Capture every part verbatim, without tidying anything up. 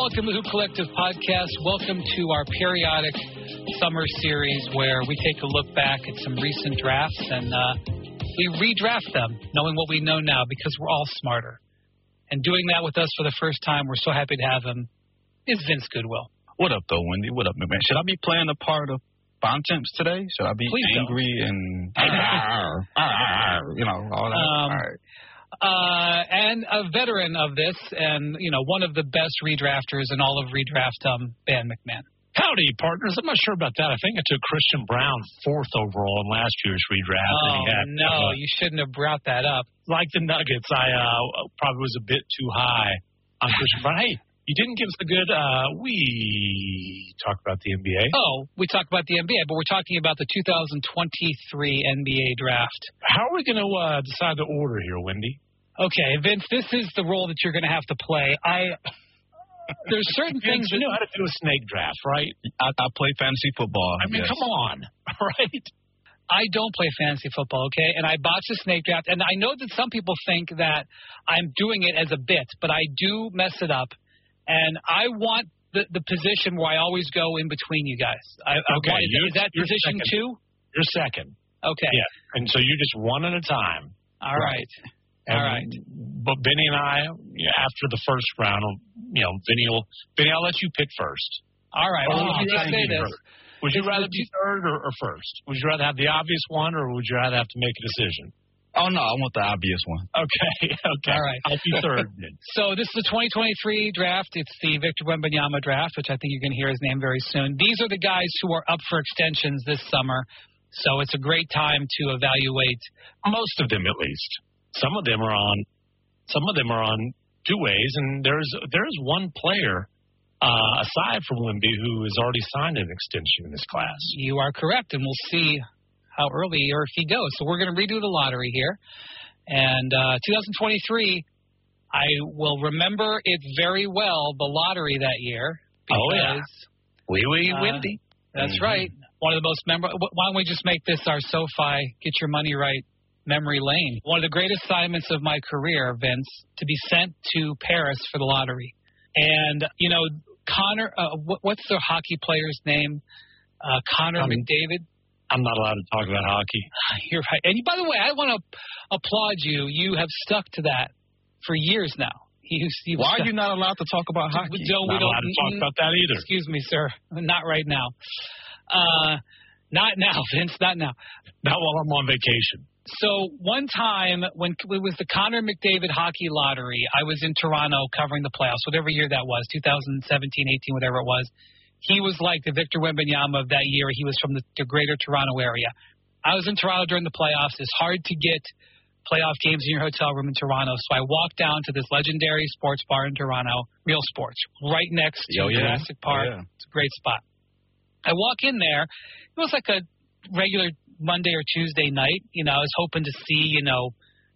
welcome to the Hoop Collective Podcast. Welcome to our periodic summer series where we take a look back at some recent drafts and uh, we redraft them, knowing what we know now because we're all smarter. And doing that with us for the first time, we're so happy to have him, is Vince Goodwill. What up, though, Wendy? What up, man? Should I be playing the part of Bontemps today? Should I be Please angry don't. and, arr, arr, you know, all that? Um, all right. Uh, and a veteran of this, and, you know, one of the best redrafters in all of redraft, um, Ben McMahon. Howdy, partners. I'm not sure about that. I think I took Christian Brown fourth overall in last year's redraft. Oh, and he had, no, uh, you shouldn't have brought that up. Like the Nuggets, I uh, probably was a bit too high on Christian Brown. Hey, you didn't give us a good uh, – we talk about the N B A. Oh, we talk about the N B A, but we're talking about the two thousand twenty-three N B A draft. How are we going to uh, decide the order here, Wendy? Okay, Vince, this is the role that you're going to have to play. I There's certain things you that – know how to do a snake draft, right? I, I play fantasy football. I mean, yes. come on, right? I don't play fantasy football, okay? And I botched the snake draft. And I know that some people think that I'm doing it as a bit, but I do mess it up. And I want the, the position where I always go in between you guys. I, Okay. I want, is, is that you're position second. two? You're second. Okay. Yeah. And so you just one at a time. All right. And, All right. But Benny and I, you know, after the first round, you know, Benny will, Benny, I'll let you pick first. All right. Or Well, would I'll you just rather say be this. first? Would you It's rather the be third or, or first? Would you rather have the obvious one, or would you rather have to make a decision? Oh, no, I want the obvious one. Okay, okay. All right. I'll be third then. So this is the twenty twenty-three draft. It's the Victor Wembanyama draft, which I think you're going to hear his name very soon. These are the guys who are up for extensions this summer, so it's a great time to evaluate. Most of them, at least. Some of them are on. Some of them are on two ways, and there's there's one player uh, aside from Wemby who has already signed an extension in this class. You are correct, and we'll see how early or if he goes. So we're going to redo the lottery here. And uh, twenty twenty-three, I will remember it very well, the lottery that year. Because, Oh, yeah. Wee wee uh, Wendy. That's Mm-hmm. right. One of the most memorable. Why don't we just make this our SoFi Get Your Money Right memory lane? One of the great assignments of my career, Vince, to be sent to Paris for the lottery. And, you know, Connor, uh, what, what's the hockey player's name? Uh, Connor Um, McDavid. I'm not allowed to talk about hockey. You're right. And by the way, I want to applaud you. You have stuck to that for years now. You, you Why stuck. are you not allowed to talk about hockey? We don't, we Not don't, allowed to talk about that either. Excuse me, sir. Not right now. Uh, not now, Vince. Not now. Not while I'm on vacation. So one time when it was the Connor McDavid hockey lottery, I was in Toronto covering the playoffs, whatever year that was, two thousand seventeen, eighteen, whatever it was. He was like the Victor Wembanyama of that year. He was from the, the greater Toronto area. I was in Toronto during the playoffs. It's hard to get playoff games in your hotel room in Toronto. So I walked down to this legendary sports bar in Toronto, Real Sports, right next to Oh, yeah. Jurassic Park. Oh, yeah. It's a great spot. I walk in there. It was like a regular Monday or Tuesday night. You know, I was hoping to see, you know,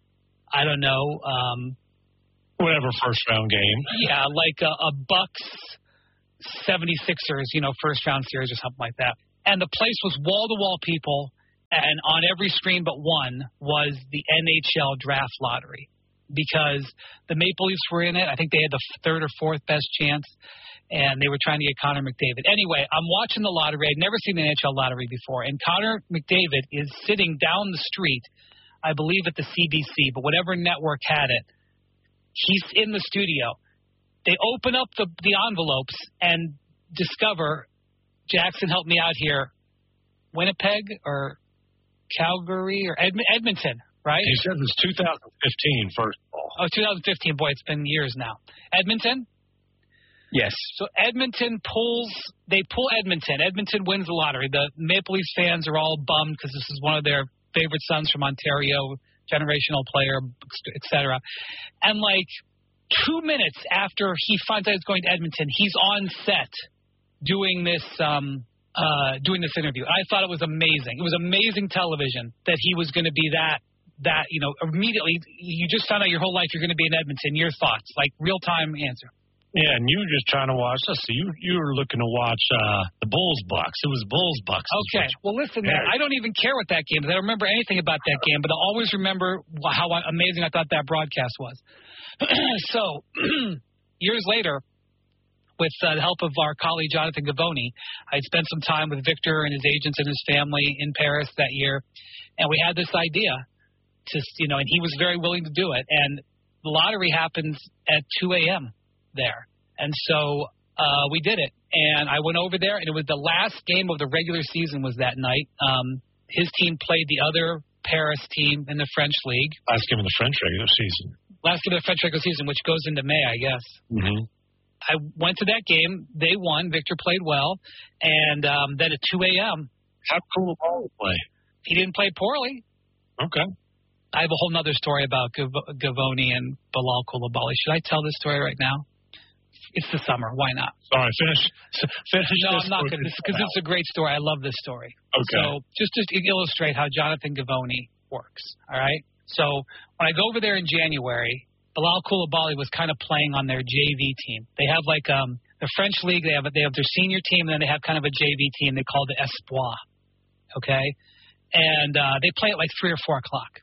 I don't know. Um, Whatever first round game. yeah, like a, a Bucks seventy-sixers, you know, first round series or something like that. And the place was wall to wall people, and on every screen but one was the N H L draft lottery because the Maple Leafs were in it. I think they had the third or fourth best chance, and they were trying to get Connor McDavid. Anyway, I'm watching the lottery. I'd never seen the N H L lottery before, and Connor McDavid is sitting down the street, I believe at the C B C, but whatever network had it. He's in the studio. They open up the, the envelopes and discover, Jackson, help me out here, Winnipeg or Calgary or Edm- Edmonton, right? He said it was two thousand fifteen, first of all. Oh, two thousand fifteen. Boy, it's been years now. Edmonton? Yes. So Edmonton pulls, they pull Edmonton. Edmonton wins the lottery. The Maple Leafs fans are all bummed because this is one of their favorite sons from Ontario, generational player, et cetera. And like two minutes after he finds out he's going to Edmonton, he's on set doing this um, uh, doing this interview. I thought it was amazing. It was amazing television that he was going to be that, that, you know, immediately, you just found out your whole life you're going to be in Edmonton. Your thoughts, like real-time answer. Yeah, and you were just trying to watch. Let's see, you you were looking to watch uh, the Bulls Bucks. It was Bulls Bucks. Okay. Well, listen, man, Yeah. I don't even care what that game is. I don't remember anything about that game, but I'll always remember how amazing I thought that broadcast was. So, years later, with uh, the help of our colleague Jonathan Gavoni. I spent some time with Victor and his agents and his family in Paris that year, and we had this idea to, you know, and he was very willing to do it. And the lottery happens at two a.m. there, and so uh, we did it. And I went over there, and it was the last game of the regular season was that night. Um, his team played the other Paris team in the French league. Last game of the French regular season. Last game of the French regular season, which goes into May, I guess. Mm-hmm. I went to that game. They won. Victor played well. And um, then at two a.m. How cool of ball to play. He didn't play poorly. Okay. I have a whole other story about Gav- Gavoni and Bilal Coulibaly. Should I tell this story right now? It's the summer. Why not? All right, finish. Finish. No, this I'm not going to, because it's a great story. I love this story. Okay. So just to illustrate how Jonathan Gavoni works, all right? So when I go over there in January, Bilal Coulibaly was kind of playing on their J V team. They have like um, the French league. They have they have their senior team, and then they have kind of a J V team. They call it Espoir, okay? And uh, they play at like three or four o'clock.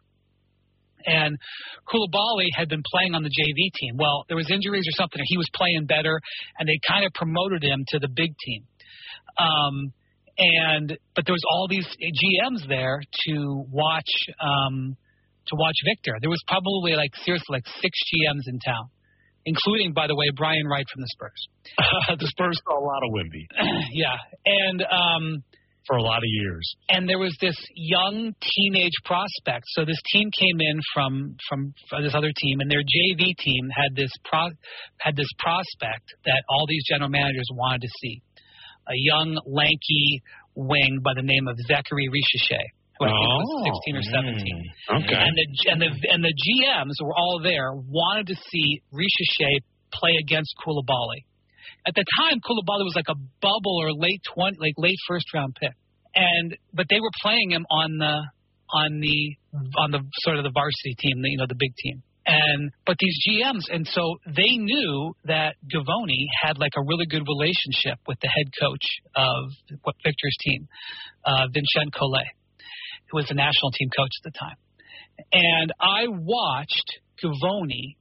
And Coulibaly had been playing on the J V team. Well, there was injuries or something, and he was playing better, and they kind of promoted him to the big team. Um, and but there was all these G Ms there to watch um, to watch Victor. There was probably like seriously like six G Ms in town, including, by the way, Brian Wright from the Spurs. The Spurs saw a lot of Wemby. Yeah, and. Um, For a lot of years. And there was this young teenage prospect. So this team came in from, from from this other team, and their J V team had this pro, had this prospect that all these general managers wanted to see. A young, lanky wing by the name of Zachary Richeche, who I think oh, was sixteen or seventeen. Mm, okay. And the and the and the G Ms were all there, wanted to see Richeche play against Coulibaly. At the time, Coulibaly was like a bubble or late twenty, like late first round pick, and but they were playing him on the on the on the sort of the varsity team, you know, the big team. And but these G Ms, and so they knew that Gavoni had like a really good relationship with the head coach of Victor's team, uh, Vincent Collet, who was the national team coach at the time. And I watched Gavoni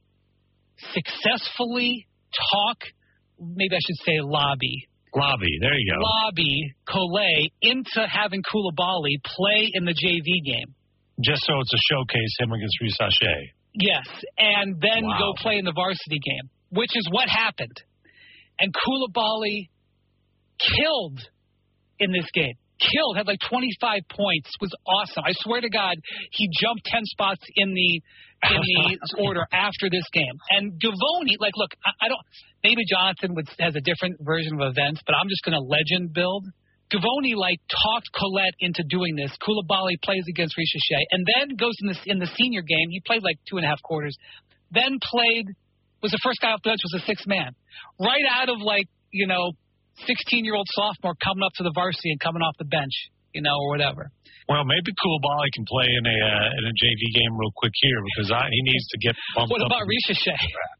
successfully talk. Maybe I should say lobby. Lobby, there you go. Lobby Collet into having Coulibaly play in the J V game. Just so it's a showcase him against Richeche. Yes, and then Wow. go play in the varsity game, which is what happened. And Coulibaly killed in this game. Killed, had like twenty-five points, was awesome. I swear to God, he jumped ten spots in the in the order after this game. And Gavoni, like, look, I, I don't. Maybe Jonathan would, has a different version of events, but I'm just going to legend build. Gavoni like talked Colette into doing this. Coulibaly plays against Richeche, and then goes in the in the senior game. He played like two and a half quarters. Then played was the first guy off the bench, was a six man, right out of like you know. sixteen-year-old sophomore coming up to the varsity and coming off the bench, you know, or whatever. Well, maybe Coulibaly can play in a uh, in a J V game real quick here because I, he needs to get bumped what up. What about Richeche?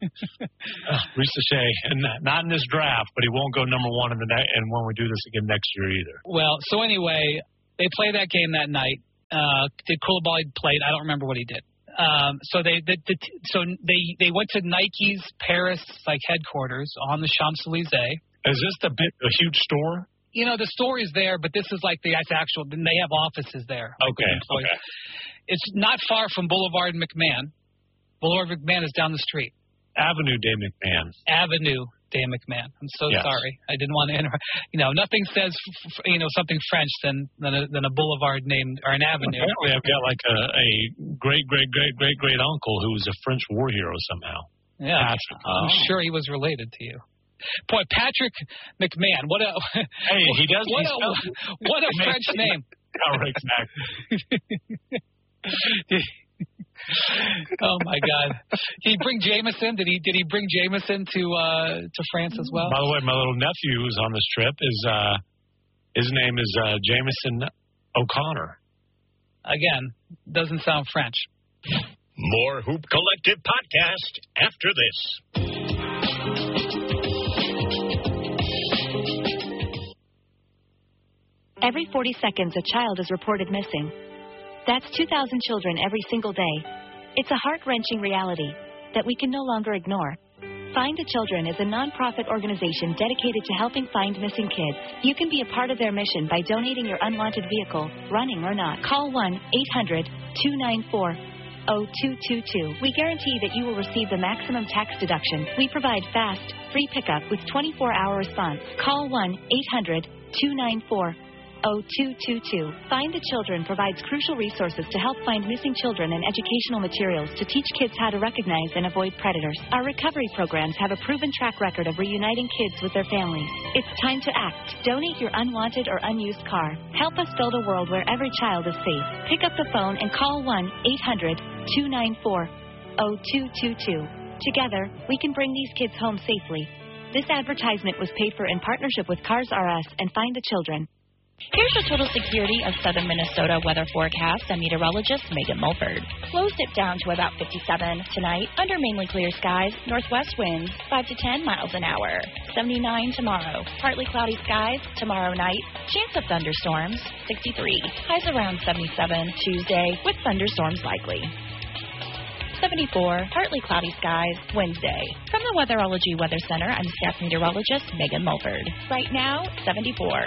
uh, Richeche, and not in this draft, but he won't go number one in the ne- and when we do this again next year either. Well, so anyway, they played that game that night. Uh, did Coulibaly played? I don't remember what he did. Um, so they, the, the, so they, they went to Nike's Paris like headquarters on the Champs-Élysées. Is this the big, a huge store? You know, the store is there, but this is like the actual. They have offices there. Like okay. Okay. It's not far from Boulevard McMahon. Boulevard McMahon is down the street. Avenue de McMahon. Avenue de McMahon. I'm so yes. sorry. I didn't want to interrupt. You know, nothing says f- you know something French than than a, than a boulevard named or an avenue. Apparently, I've got like a, a great great great great great uncle who was a French war hero somehow. Yeah, Patrick. I'm Oh. sure he was related to you. Boy, Patrick McMahon. What a hey, he does. What he a spells- what a French name. Oh, exactly. Oh my God! Did he bring Jameson? Did he did he bring Jameson to uh, to France as well? By the way, my little nephew who's on this trip is uh, his name is uh, Jameson O'Connor. Again, doesn't sound French. More Hoop Collective podcast after this. Every forty seconds, a child is reported missing. That's two thousand children every single day. It's a heart-wrenching reality that we can no longer ignore. Find the Children is a nonprofit organization dedicated to helping find missing kids. You can be a part of their mission by donating your unwanted vehicle, running or not. Call one eight hundred two nine four oh two two two. We guarantee that you will receive the maximum tax deduction. We provide fast, free pickup with twenty-four hour response. Call one eight hundred two nine four oh two two two. Find the Children provides crucial resources to help find missing children and educational materials to teach kids how to recognize and avoid predators. Our recovery programs have a proven track record of reuniting kids with their families. It's time to act. Donate your unwanted or unused car. Help us build a world where every child is safe. Pick up the phone and call one eight hundred two nine four oh two two two. Together, we can bring these kids home safely. This advertisement was paid for in partnership with Cars R Us and Find the Children. Here's the total security of southern Minnesota weather forecast. I'm meteorologist Megan Mulford. Lows dip down to about fifty-seven tonight under mainly clear skies. Northwest winds five to ten miles an hour. seventy-nine tomorrow. Partly cloudy skies tomorrow night. Chance of thunderstorms sixty-three. Highs around seventy-seven Tuesday with thunderstorms likely. seventy-four. Partly cloudy skies Wednesday. From the Weatherology Weather Center, I'm staff meteorologist Megan Mulford. Right now, seventy-four.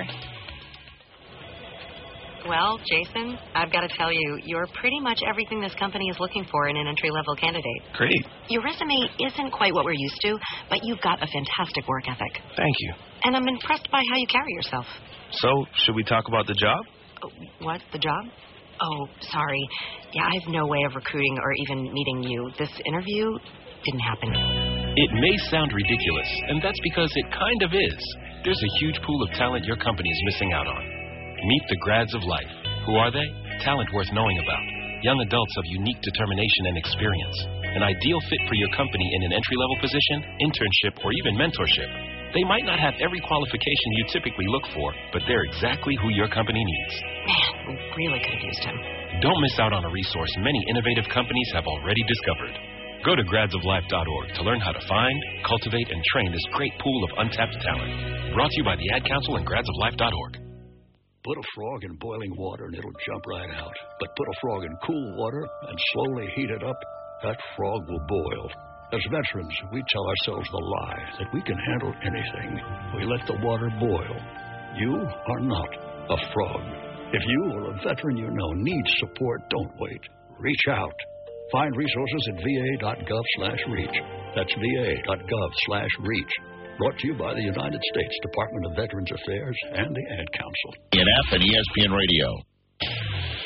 Well, Jason, I've got to tell you, you're pretty much everything this company is looking for in an entry-level candidate. Great. Your resume isn't quite what we're used to, but you've got a fantastic work ethic. Thank you. And I'm impressed by how you carry yourself. So, should we talk about the job? Oh, what? The job? Oh, sorry. Yeah, I have no way of recruiting or even meeting you. This interview didn't happen. It may sound ridiculous, and that's because it kind of is. There's a huge pool of talent your company is missing out on. Meet the grads of life. Who are they? Talent worth knowing about. Young adults of unique determination and experience. An ideal fit for your company in an entry-level position, internship, or even mentorship. They might not have every qualification you typically look for, but they're exactly who your company needs. Man, we really could have used him. Don't miss out on a resource many innovative companies have already discovered. Go to grads of life dot org to learn how to find, cultivate, and train this great pool of untapped talent. Brought to you by the Ad Council and grads of life dot org. Put a frog in boiling water and it'll jump right out. But put a frog in cool water and slowly heat it up, that frog will boil. As veterans, we tell ourselves the lie that we can handle anything. We let the water boil. You are not a frog. If you or a veteran you know needs support, don't wait. Reach out. Find resources at v a dot gov slash reach. That's v a dot gov slash reach. Brought to you by the United States Department of Veterans Affairs and the Ad Council. N F and E S P N Radio.